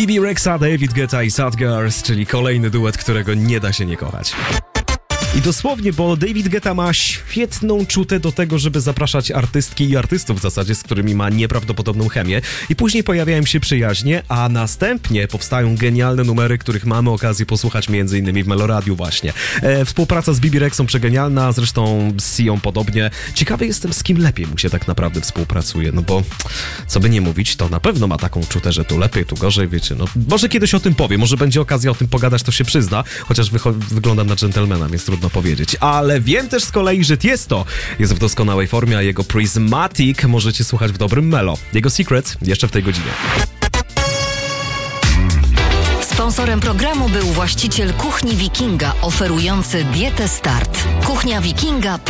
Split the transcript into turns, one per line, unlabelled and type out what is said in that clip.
Bibi Rexa, David Guetta i Sad Girls, czyli kolejny duet, którego nie da się nie kochać. I dosłownie, bo David Guetta ma świetną czutę do tego, żeby zapraszać artystki i artystów w zasadzie, z którymi ma nieprawdopodobną chemię. I później pojawiają się przyjaźnie, a następnie powstają genialne numery, których mamy okazję posłuchać m.in. w Meloradiu właśnie. Współpraca z Bibi Rexą przegenialna, zresztą z Sią podobnie. Ciekawy jestem, z kim lepiej mu się tak naprawdę współpracuje, no bo co by nie mówić, to na pewno ma taką czutę, że tu lepiej, tu gorzej, wiecie, no może kiedyś o tym powie, może będzie okazja o tym pogadać, to się przyzna, chociaż wyglądam na dżentelmena, więc trudno powiedzieć. Ale wiem też z kolei, że Tiesto jest w doskonałej formie, a jego Prismatic możecie słuchać w dobrym melo. Jego Secret jeszcze w tej godzinie.
Sponsorem programu był właściciel Kuchni Wikinga, oferujący dietę Start. Kuchnia Wikinga.